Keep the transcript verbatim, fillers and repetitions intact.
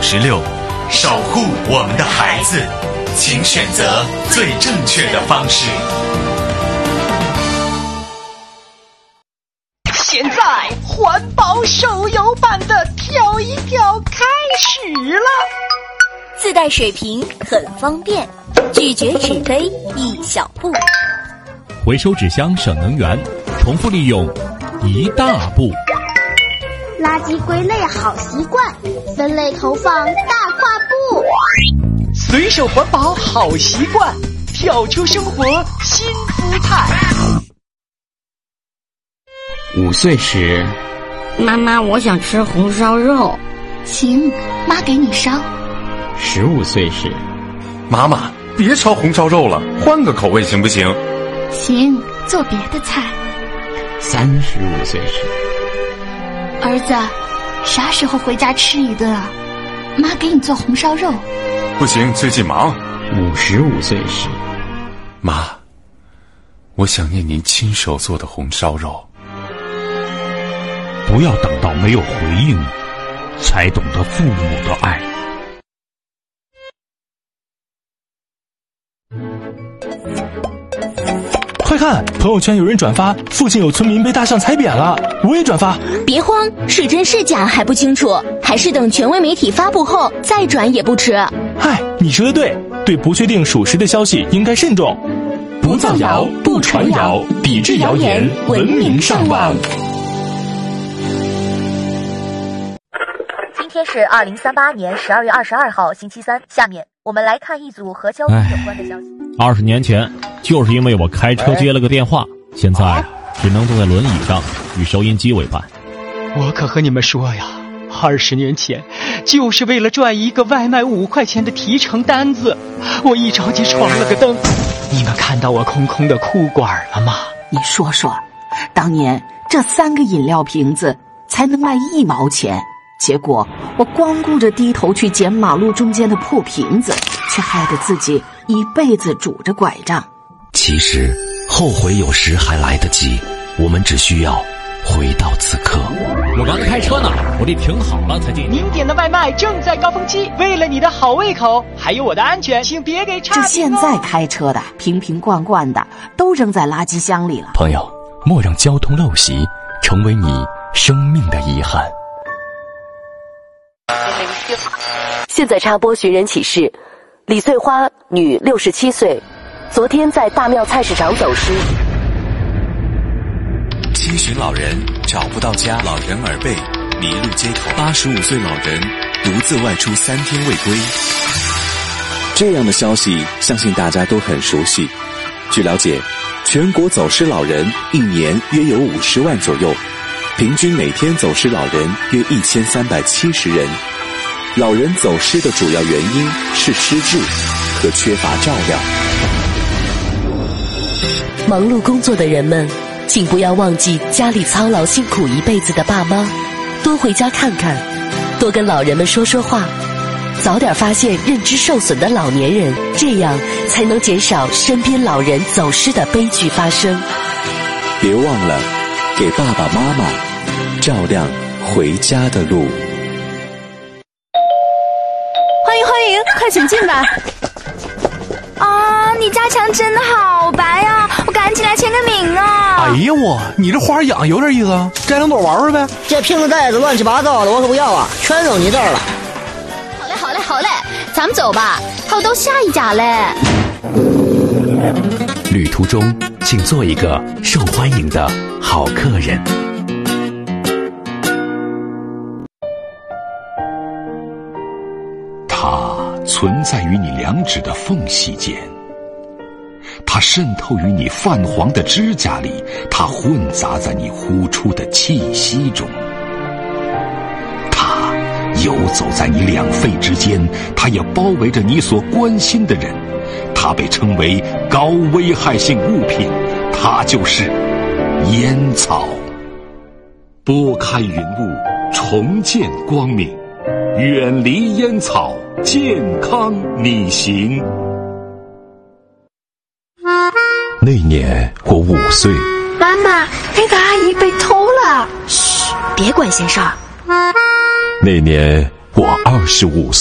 十六，守护我们的孩子，请选择最正确的方式。 现在环保手游版的跳一跳开始了， 自带水瓶很方便，拒绝纸杯一小步， 回收纸箱省能源，重复利用一大步。 垃圾归类好习惯，分类投放大跨步。 随手环保好习惯，跳出生活新姿态。 五岁时， 妈妈，我想吃红烧肉。 行，妈给你烧。 十五岁时， 妈妈，别烧红烧肉了，换个口味行不行？ 行，做别的菜。 三十五岁时， 儿子，啥时候回家吃一顿啊？妈给你做红烧肉。 不行，最近忙。 五十五岁时， 妈，我想念您亲手做的红烧肉。 不要等到没有回应，才懂得父母的爱。 快看，朋友圈有人转发，附近有村民被大象踩扁了，我也转发。 别慌，是真是假还不清楚，还是等权威媒体发布后再转也不迟。 嗨，你说的对，对不确定属实的消息应该慎重， 不造谣，不传谣，抵制谣言，文明上网。 今天是二零三八年十二月二十二号，星期三。下面我们来看一组和交通有关的消息。 二十年前，就是因为我开车接了个电话，现在只能坐在轮椅上与收音机为伴。 我可和你们说呀，二十年前，就是为了赚一个外卖五块钱的提成单子，我一着急闯了个灯。你们看到我空空的裤管了吗？ 你说说，当年这三个饮料瓶子才能卖一毛钱。结果我光顾着低头去捡马路中间的破瓶子，却害得自己一辈子拄着拐杖。 其实后悔有时还来得及，我们只需要回到此刻。 我刚开车呢，我得停好了才进。 您点的外卖正在高峰期，为了你的好胃口还有我的安全，请别给差评哦。 这现在开车的瓶瓶罐罐的都扔在垃圾箱里了。 朋友，莫让交通陋习成为你生命的遗憾。 现在插播寻人启事：李翠花，女，六十七岁，昨天在大庙菜市场走失。 七旬老人找不到家，老人耳背，迷路街头。八十五岁老人独自外出三天未归。 这样的消息，相信大家都很熟悉。据了解，全国走失老人一年约有五十万左右，平均每天走失老人约一千三百七十人。老人走失的主要原因是失智和缺乏照料。 忙碌工作的人们，请不要忘记家里操劳辛苦一辈子的爸妈，多回家看看，多跟老人们说说话，早点发现认知受损的老年人，这样才能减少身边老人走失的悲剧发生。 别忘了给爸爸妈妈照亮回家的路。 欢迎欢迎，快请进吧。啊，你家墙真的好白啊，我赶紧来签个名啊。 哎呀我，你这花养有点意思啊，摘两朵玩玩呗。 这瓶子袋子乱七八糟的，我可不要啊，全扔你这儿了。 好嘞好嘞好嘞，咱们走吧，还有到下一家嘞。 旅途中请做一个受欢迎的好客人。 它存在于你两指的缝隙间，它渗透于你泛黄的指甲里，它混杂在你呼出的气息中，它游走在你两肺之间，它也包围着你所关心的人，它被称为高危害性物品，它就是烟草。拨开云雾，重见光明，远离烟草，健康你行。 那年我五岁， 妈妈，那个阿姨被偷了。嘘，别管闲事儿。 那年我二十五岁。